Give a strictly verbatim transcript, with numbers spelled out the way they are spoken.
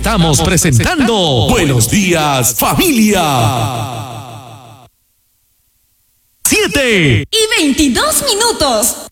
Estamos presentando Buenos Días, Familia. Siete y veintidós minutos.